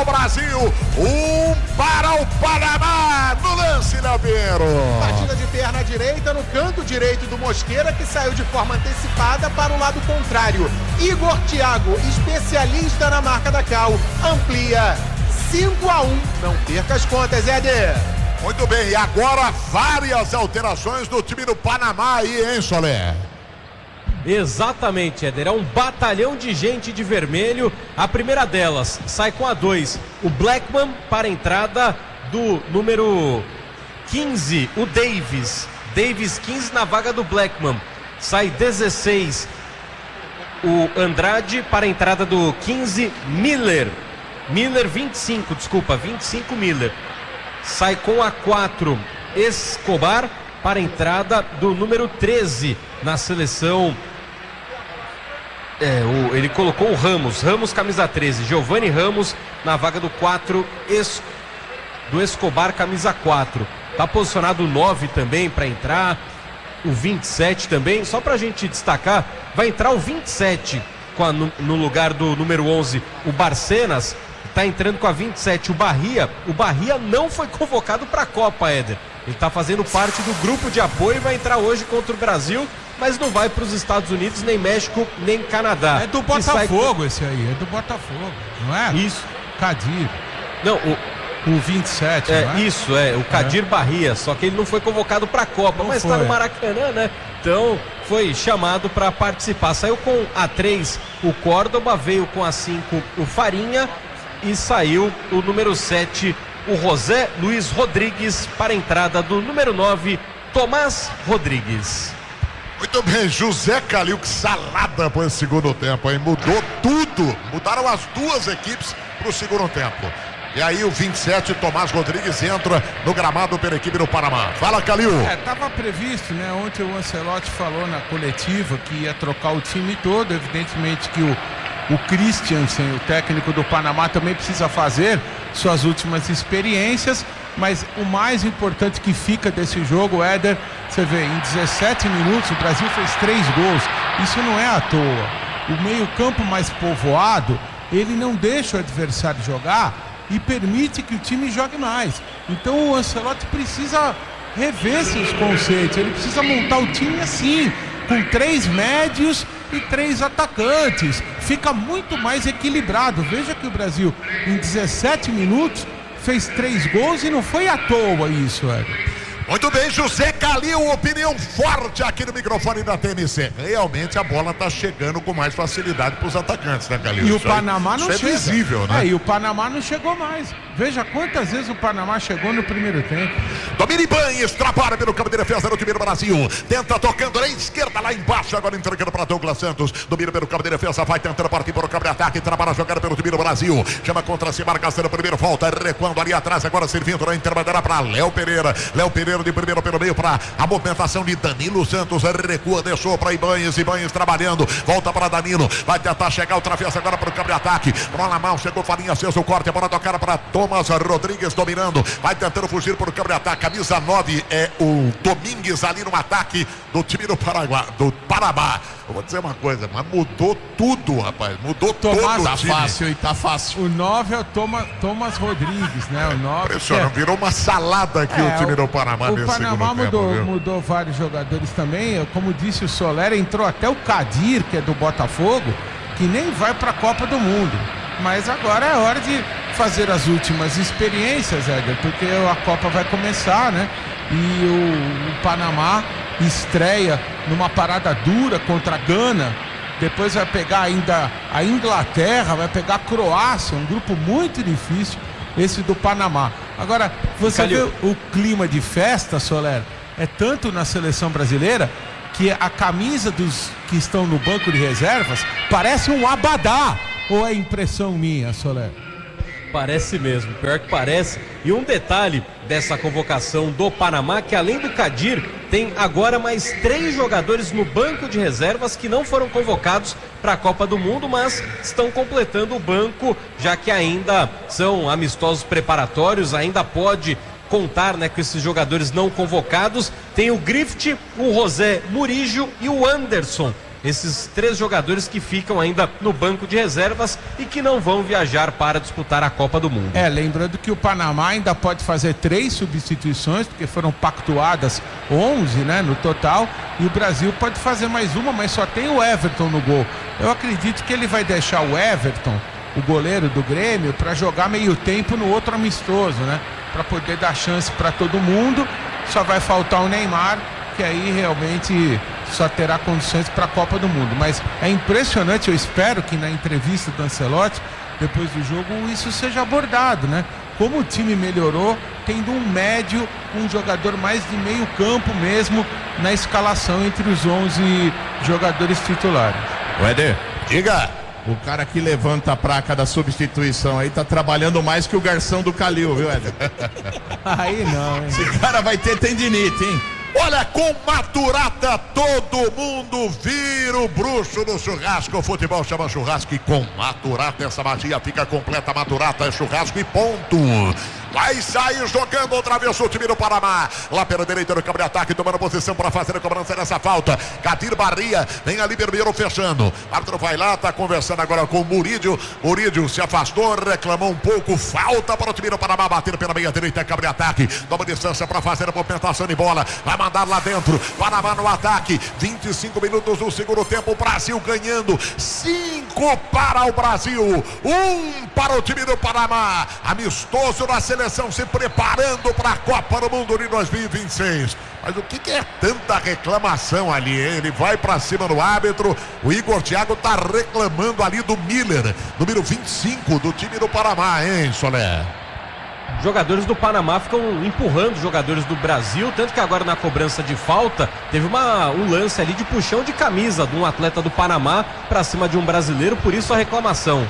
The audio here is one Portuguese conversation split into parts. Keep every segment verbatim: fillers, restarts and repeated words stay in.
o Brasil, um para o Panamá, no lance, Leopeiro. Batida de perna direita no canto direito do Mosqueira, que saiu de forma antecipada para o lado contrário. Igor Thiago, especialista na marca da Cal, amplia cinco a um. Não perca as contas, Éder. Muito bem, e agora várias alterações do time do Panamá aí, hein, Solé? Exatamente, Éder, é um batalhão de gente de vermelho. A primeira delas sai com a dois, o Blackman, para a entrada do número quinze, o Davis. Davis quinze na vaga do Blackman. Sai dezesseis, o Andrade, para a entrada do quinze, Miller. Miller vinte e cinco, desculpa, vinte e cinco Miller. Sai com a quatro, Escobar, para a entrada do número treze na seleção. É, o, ele colocou o Ramos, Ramos camisa treze, Giovanni Ramos na vaga do quatro, es, do Escobar camisa quatro. Tá posicionado o nove também para entrar, o vinte e sete também. Só pra gente destacar, vai entrar o vinte e sete com a, no, no lugar do número onze, o Barcenas. Tá entrando com a vinte e sete o Bahia. O Bahia não foi convocado para a Copa, Éder. Ele tá fazendo parte do grupo de apoio e vai entrar hoje contra o Brasil, mas não vai para os Estados Unidos, nem México, nem Canadá. É do Botafogo sai... esse aí, é do Botafogo, não é? Isso. Cadir. Não, o... o vinte e sete, é, não é? Isso, é, o Cadir é. Bahia, só que ele não foi convocado para a Copa, não mas está no Maracanã, né? Então foi chamado para participar. Saiu com a três o Córdoba, veio com a cinco o Farinha e saiu o número sete, o José Luiz Rodrigues, para a entrada do número nove, Tomás Rodrigues. Muito bem, José Calil, que salada para esse segundo tempo, hein? Mudou tudo, mudaram as duas equipes para o segundo tempo. E aí o vinte e sete, Tomás Rodrigues, entra no gramado pela equipe do Panamá. Fala, Calil. É, estava previsto, né? Ontem o Ancelotti falou na coletiva que ia trocar o time todo. Evidentemente que o, o Christiansen, o técnico do Panamá, também precisa fazer suas últimas experiências. Mas o mais importante que fica desse jogo, Éder, você vê, em dezessete minutos o Brasil fez três gols. Isso não é à toa. O meio-campo mais povoado, ele não deixa o adversário jogar e permite que o time jogue mais. Então o Ancelotti precisa rever seus conceitos. Ele precisa montar o time assim, com três médios e três atacantes. Fica muito mais equilibrado. Veja que o Brasil, em dezessete minutos, fez três gols e não foi à toa isso, Éder. Muito bem, José Calil, opinião forte aqui no microfone da T M C. Realmente a bola tá chegando com mais facilidade para os atacantes, né, Calil? E isso o Panamá aí, não isso chega. É visível, né? É, e o Panamá não chegou mais. Veja quantas vezes o Panamá chegou no primeiro tempo. Domina Ibanez, trabalha pelo campo de defesa do time do Brasil. Tenta tocando na esquerda, lá embaixo, agora entregando para Douglas Santos. Domina pelo campo de defesa, vai tentando partir para o campo de ataque. Trabalha jogando pelo time do Brasil. Chama contra si, marcação, primeiro volta, recuando ali atrás, agora servindo na intermediária para Léo Pereira. Léo Pereira de primeiro pelo meio para a movimentação de Danilo Santos. Recua, deixou para Ibanez. Ibanez trabalhando, volta para Danilo. Vai tentar chegar o travessa agora para o campo de ataque. Bola mal, chegou Farinha, aceso o corte. A bola tocada para Thomas Rodrigues dominando. Vai tentando fugir para o campo de ataque. Camisa nove é o Domingues ali no ataque do time do Paraguai, do Panamá. Eu vou dizer uma coisa, mas mudou tudo, rapaz. Mudou Tomás, todo tá o time. fácil, e tá fácil. O nove é o Toma, Thomas Rodrigues, né? O nove. Impressionante, é. Virou uma salada aqui é, o time do Panamá o nesse Panamá segundo mudou, tempo, mudou vários jogadores também. Como disse o Soler, entrou até o Cadir, que é do Botafogo, que nem vai para a Copa do Mundo. Mas agora é hora de fazer as últimas experiências, Éder, porque a Copa vai começar, né? E o, o Panamá estreia numa parada dura contra a Gana. Depois vai pegar ainda a Inglaterra, vai pegar a Croácia, um grupo muito difícil, esse do Panamá. Agora, você vê o clima de festa, Soler, é tanto na seleção brasileira que a camisa dos que estão no banco de reservas parece um abadá. Ou é impressão minha, Soler? Parece mesmo, pior que parece. E um detalhe dessa convocação do Panamá, que além do Cadir, tem agora mais três jogadores no banco de reservas que não foram convocados para a Copa do Mundo, mas estão completando o banco, já que ainda são amistosos preparatórios, ainda pode contar, né, com esses jogadores não convocados. Tem o Griffith, o José Murillo e o Anderson, esses três jogadores que ficam ainda no banco de reservas e que não vão viajar para disputar a Copa do Mundo. É, lembrando que o Panamá ainda pode fazer três substituições, porque foram pactuadas onze, né, no total, e o Brasil pode fazer mais uma, mas só tem o Everton no gol. Eu acredito que ele vai deixar o Everton, o goleiro do Grêmio, para jogar meio tempo no outro amistoso, né, para poder dar chance para todo mundo. Só vai faltar o Neymar, que aí realmente só terá condições para a Copa do Mundo. Mas é impressionante, eu espero que na entrevista do Ancelotti, depois do jogo, isso seja abordado, né? Como o time melhorou, tendo um médio, um jogador mais de meio campo mesmo na escalação entre os onze jogadores titulares. O Éder, diga. O cara que levanta a placa da substituição aí tá trabalhando mais que o garçom do Calil, viu, Éder? Aí não, hein? Esse cara vai ter tendinite, hein? Olha, com Maturata todo mundo vira o bruxo no churrasco. O futebol chama churrasco e com Maturata essa magia fica completa. Maturata é churrasco e ponto. Vai sair jogando outra vez o time do Panamá. Lá pela direita no campo de ataque, tomando posição para fazer a cobrança dessa falta. Cadir Barria, vem ali Berbeiro fechando. O árbitro vai lá, tá conversando agora com o Murídio. Murídio se afastou, reclamou um pouco. Falta para o time do Panamá, bater pela meia direita, campo de ataque. Toma distância para fazer a movimentação de bola. Vai mandar lá dentro. Panamá no ataque. vinte e cinco minutos do segundo tempo. Brasil ganhando. cinco para o Brasil. um para o time do Panamá. Amistoso na seleção. Se preparando para a Copa do Mundo de dois mil e vinte e seis. Mas o que, que é tanta reclamação ali, hein? Ele vai para cima do árbitro. O Igor Thiago tá reclamando ali do Miller, número vinte e cinco do time do Panamá, hein, Solé? Jogadores do Panamá ficam empurrando os jogadores do Brasil, tanto que agora na cobrança de falta teve uma, um lance ali de puxão de camisa de um atleta do Panamá para cima de um brasileiro, por isso a reclamação.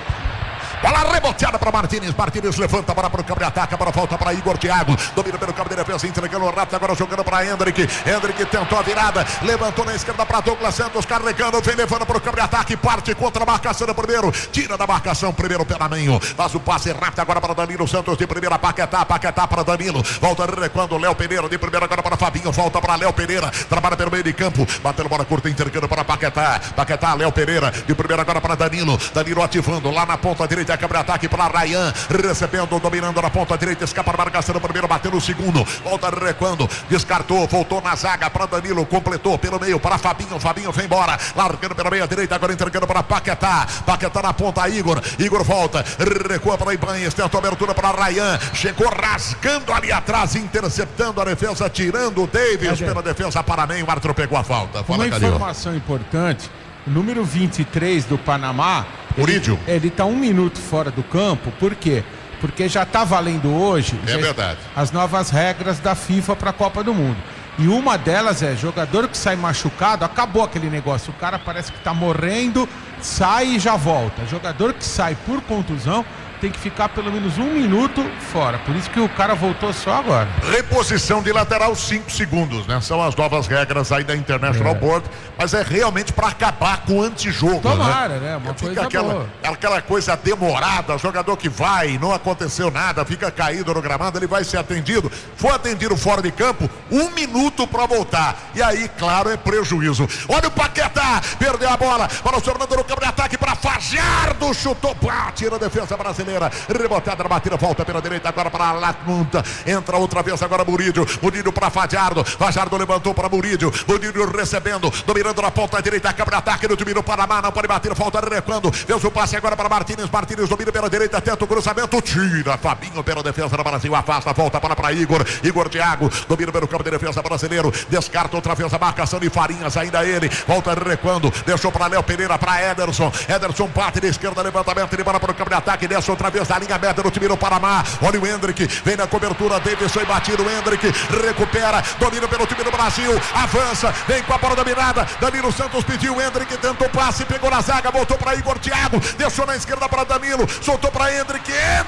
Bola reboteada para Martínez. Martínez levanta a bola para o campo de ataque. A bola volta para Igor Thiago. Domina pelo campo de defesa, entregando rápido. Agora jogando para Hendrick. Hendrick tentou a virada. Levantou na esquerda para Douglas Santos. Carregando, vem levando para o campo de ataque. Parte contra a marcação do primeiro. Tira da marcação, primeiro pé na meio. Faz o passe rápido agora para Danilo Santos. De primeira, Paquetá. Paquetá para Danilo. Volta recuando Léo Pereira. De primeira agora para Fabinho. Volta para Léo Pereira. Trabalha pelo meio de campo. Batendo bola curta, entregando para Paquetá. Paquetá, Léo Pereira. De primeira agora para Danilo. Danilo ativando lá na ponta direita. Câmara de ataque para Ryan, recebendo, dominando na ponta direita, escapa a marcação do primeiro, bateu no segundo, volta recuando, descartou, voltou na zaga para Danilo, completou pelo meio para Fabinho, Fabinho vem embora, largando pela meia direita, agora entregando para Paquetá, Paquetá na ponta, Igor, Igor volta, recua para Ibanez, tenta a abertura para Ryan, chegou rasgando ali atrás, interceptando a defesa, tirando o Davis é, pela defesa para meio, o árbitro pegou a falta. Fala, uma informação importante, o número vinte e três do Panamá, Murídio. Ele está um minuto fora do campo, por quê? Porque já está valendo hoje é verdade. as novas regras da FIFA para a Copa do Mundo. E uma delas é, jogador que sai machucado, acabou aquele negócio, o cara parece que está morrendo, sai e já volta. Jogador que sai por contusão tem que ficar pelo menos um minuto fora. Por isso que o cara voltou só agora. Reposição de lateral, cinco segundos, né? São as novas regras aí da International é. Board, mas é realmente para acabar com o antijogo. Tomara, né? né? Uma fica coisa aquela, boa. aquela coisa demorada, jogador que vai, não aconteceu nada, fica caído no gramado, ele vai ser atendido. For atendido fora de campo, um minuto para voltar. E aí, claro, é prejuízo. Olha o Paquetá, perdeu a bola, bola sobrando no campo de ataque para Fajardo, chutou, pá, tira a defesa brasileira. Rebotada na batida, volta pela direita agora para Latmunta, entra outra vez agora Murídio, Murídio para Fajardo, Fajardo levantou para Murídio, Murídio recebendo, dominando na ponta direita, a câmera de ataque do time do Panamá, não pode bater, falta recuando, fez o passe agora para Martínez, Martínez domina pela direita, tenta o cruzamento, tira, Fabinho pela defesa do Brasil, afasta, volta para para Igor, Igor Thiago, domina pelo campo de defesa brasileiro, descarta outra vez a marcação de Farinhas, ainda ele, volta recuando, deixou para Léo Pereira, para Ederson, Ederson parte de esquerda, levantamento, ele para para o campo de ataque, desce outra vez da linha meta do time do Panamá. Olha o Hendrick, vem na cobertura, Davis foi batido, Hendrick recupera, domina pelo time do Brasil, avança, vem com a bola dominada, Danilo Santos pediu, Hendrick tentou passe, pegou na zaga, voltou para Igor Thiago, deixou na esquerda para Danilo, soltou para Hendrick, Hendrick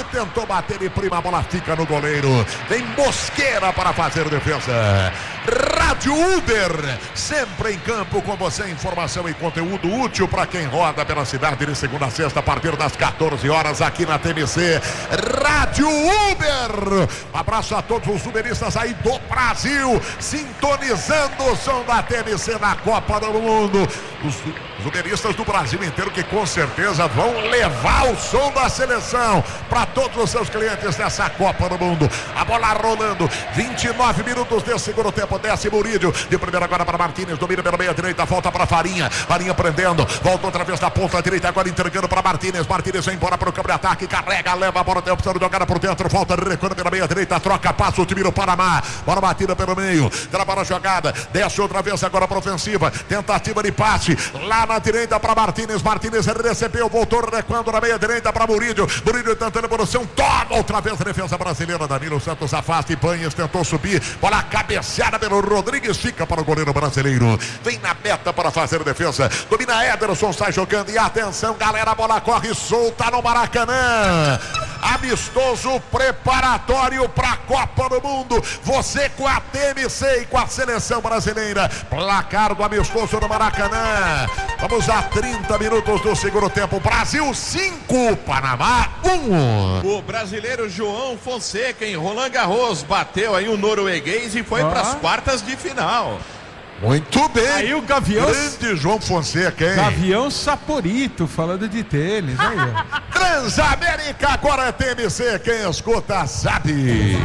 tentou bater de prima, a bola fica no goleiro. Vem Mosqueira para fazer defesa. Rádio Uber, sempre em campo com você, informação e conteúdo útil para quem roda pela cidade de segunda a sexta a partir das quatorze horas aqui na T M C. Rádio Uber. Um abraço a todos os uberistas aí do Brasil, sintonizando o som da T M C na Copa do Mundo. Os, os uberistas do Brasil inteiro que com certeza vão levar o som da seleção para todos os seus clientes nessa Copa do Mundo. A bola rolando, vinte e nove minutos de segundo tempo. Desce Murídio, de primeira agora para Martínez, domina pela meia direita, volta para Farinha, Farinha prendendo, volta outra vez da ponta direita, agora entregando para Martínez, Martínez vai embora para o campo de ataque, carrega, leva a bola, tem a opção de jogar por dentro, volta, recuando pela meia direita, troca, passa o time do Panamá, bola batida pelo meio, trabalha a jogada, desce outra vez agora para ofensiva, tentativa de passe, lá na direita para Martínez, Martínez recebeu, voltou, recuando na meia direita para Murídio, Murídio tentando evolução, toma outra vez a defesa brasileira, Danilo Santos afasta, Ibanez tentou subir, bola cabeceada pelo Rodrigues, fica para o goleiro brasileiro, vem na meta para fazer defesa, domina Ederson, sai jogando e atenção galera, a bola corre solta no Maracanã, amistoso preparatório para a Copa do Mundo, você com a T M C e com a seleção brasileira, placar do amistoso no Maracanã, vamos a trinta minutos do segundo tempo, Brasil cinco, Panamá um. O brasileiro João Fonseca em Roland Garros bateu aí o norueguês e foi ah. para as quartas de final. Muito bem. Aí o Gavião. Grande João Fonseca, hein? Gavião Saporito, falando de tênis. Aí, Transamérica, agora é T M C. Quem escuta sabe.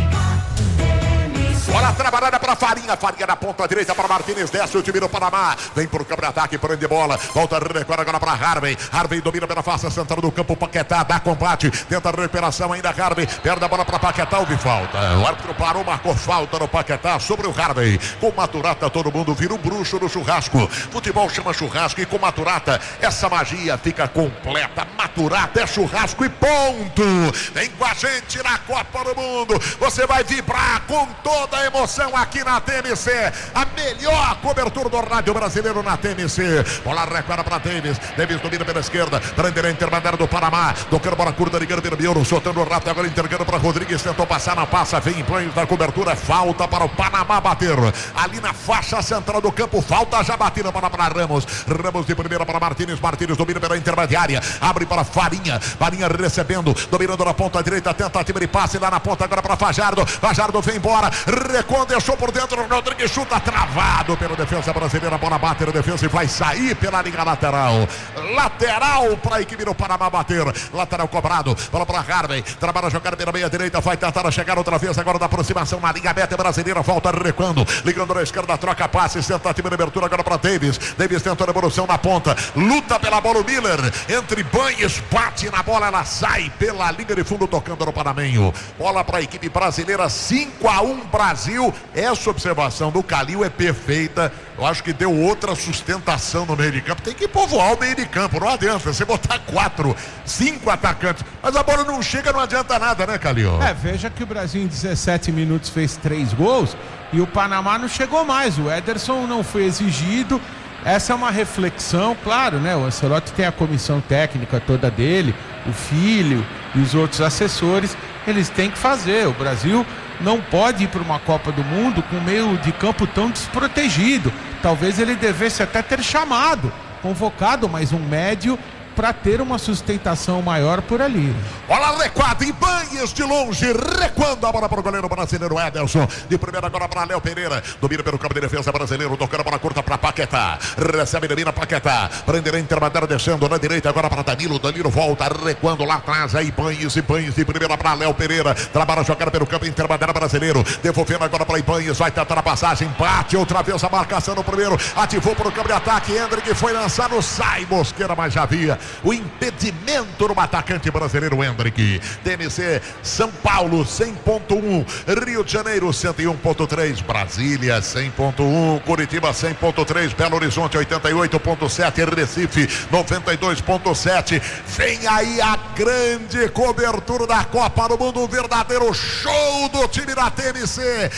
Bola trabalhada para Farinha, Farinha na ponta direita para Martínez, desce o time do Panamá, vem para o campo de ataque, prende bola, volta a recuar agora para Harvey, Harvey domina pela face central do campo, Paquetá dá combate, tenta a recuperação ainda Harvey, perde a bola para Paquetá, houve falta, o árbitro parou, marcou falta no Paquetá sobre o Harvey, com Maturata todo mundo vira um bruxo no churrasco, futebol chama churrasco e com Maturata essa magia fica completa, Maturata é churrasco e ponto, vem com a gente na Copa do Mundo, você vai vibrar com toda a emoção aqui na T M C, a melhor cobertura do rádio brasileiro na T M C, bola recuada para Davis, Davis domina pela esquerda, prenderá intermediário do Panamá, tocando bola curta, ligando pelo Miolo, soltando rápido, agora entregando para Rodrigues, tentou passar na passa, vem em plano da cobertura, falta para o Panamá bater, ali na faixa central do campo, falta já batida, bola para Ramos, Ramos de primeira para Martínez, Martínez domina pela intermediária, abre para Farinha, Farinha recebendo, dominando na ponta direita, tentativa de passe lá na ponta agora para Fajardo, Fajardo vem embora, recuou, deixou por dentro, Rodrigues chuta travado pela defesa brasileira, a bola bate na defesa e vai sair pela linha lateral, lateral para a equipe do Panamá bater, lateral cobrado, bola para Harvey, trabalha a jogar pela meia direita, vai tentar chegar outra vez agora da aproximação na linha meta brasileira, volta recuando, ligando na esquerda, troca passe, tentativa de abertura agora para Davis, Davis tenta a evolução na ponta, luta pela bola o Miller, entre Banhes, bate na bola, ela sai pela linha de fundo tocando no Panamenho, bola para a equipe brasileira, cinco a um Brasil. Essa observação do Calil é perfeita. Eu acho que deu outra sustentação no meio de campo. Tem que povoar o meio de campo, não adianta você botar quatro, cinco atacantes, mas a bola não chega, não adianta nada, né, Calil? É, veja que o Brasil em dezessete minutos fez três gols e o Panamá não chegou mais, o Ederson não foi exigido. Essa é uma reflexão, claro, né? O Ancelotti tem a comissão técnica toda dele, o filho e os outros assessores, eles têm que fazer. O Brasil não pode ir para uma Copa do Mundo com meio de campo tão desprotegido. Talvez ele devesse até ter chamado, convocado mais um médio para ter uma sustentação maior por ali. Bola recuada, Ibanez de longe, recuando a bola para o goleiro brasileiro Ederson, de primeira agora para Léo Pereira, domina pelo campo de defesa brasileiro, tocando a bola curta para Paquetá, recebe, domina Paquetá, prenderá intermediário, descendo na direita agora para Danilo, Danilo volta, recuando lá atrás, aí Ibanez, Ibanez de primeira para Léo Pereira, trabalha a jogada pelo campo intermediário brasileiro, devolvendo agora para Ibanez, vai tentar a passagem, bate outra vez a marcação no primeiro, ativou para o campo de ataque, Hendrick foi lançado, sai Mosqueira, mas já havia o impedimento no atacante brasileiro Hendrick. T M C São Paulo cem ponto um, Rio de Janeiro cento e um ponto três, Brasília cem ponto um, Curitiba cem ponto três, Belo Horizonte oitenta e oito ponto sete, Recife noventa e dois ponto sete. Vem aí a grande cobertura da Copa do Mundo, um verdadeiro show do time da T M C.